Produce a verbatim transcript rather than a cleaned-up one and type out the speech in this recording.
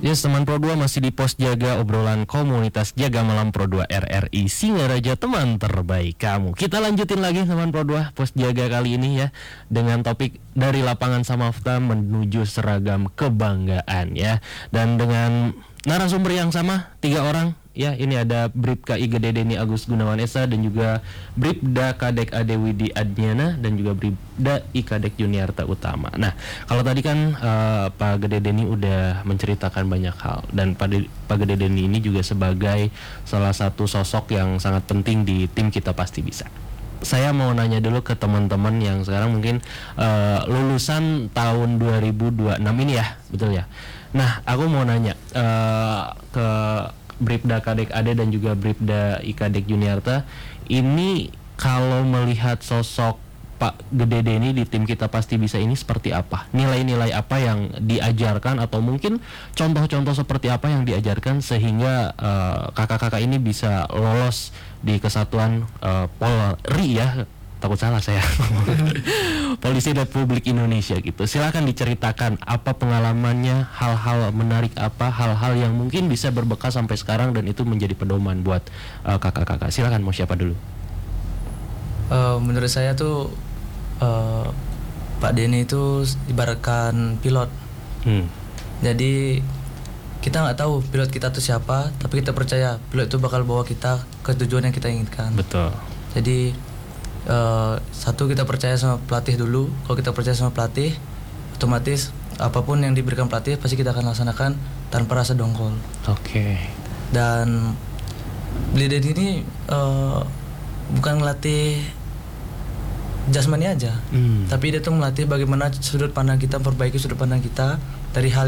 Yes, teman Pro dua masih di Pos Jaga, obrolan komunitas Jaga Malam Pro dua R R I Singaraja, teman terbaik kamu. Kita lanjutin lagi teman Pro dua Pos Jaga kali ini ya, dengan topik dari lapangan Samafta menuju seragam kebanggaan ya. Dan dengan narasumber yang sama, tiga orang ya. Ini ada Bribka I Gede Deni Agus Gunawan Esa, dan juga Bribda Kadek Ade Widi Adnyana, dan juga Bribda I Kadek Juniarta Utama. Nah, kalau tadi kan uh, Pak Gede Deni udah menceritakan banyak hal, dan Pak, De- Pak Gede Deni ini juga sebagai salah satu sosok yang sangat penting di tim Kita Pasti Bisa. Saya mau nanya dulu ke teman-teman yang sekarang mungkin uh, lulusan tahun dua ribu dua puluh enam ini ya, betul ya? Nah, aku mau nanya uh, ke Bribda Kadek Ade dan juga Bribda I Kadek Juniarta, ini kalau melihat sosok Pak Gede Deni di tim Kita Pasti Bisa ini seperti apa? Nilai-nilai apa yang diajarkan, atau mungkin contoh-contoh seperti apa yang diajarkan sehingga uh, kakak-kakak ini bisa lolos di kesatuan uh, Polri ya? Takut salah saya. Polisi Republik Indonesia gitu. Silakan diceritakan apa pengalamannya, hal-hal menarik apa, hal-hal yang mungkin bisa berbekas sampai sekarang dan itu menjadi pedoman buat uh, kakak-kakak. Silakan, mau siapa dulu? Uh, menurut saya tuh uh, Pak Deni itu ibaratkan pilot. Hmm. Jadi kita nggak tahu pilot kita tuh siapa, tapi kita percaya pilot itu bakal bawa kita ke tujuan yang kita inginkan. Betul. Jadi Uh, satu, kita percaya sama pelatih dulu. Kalau kita percaya sama pelatih, otomatis apapun yang diberikan pelatih pasti kita akan laksanakan tanpa rasa dongkol. Oke. Okay. Dan Blinden ini uh, bukan ngelatih jasmani aja, hmm. tapi dia tuh melatih bagaimana sudut pandang kita, memperbaiki sudut pandang kita dari hal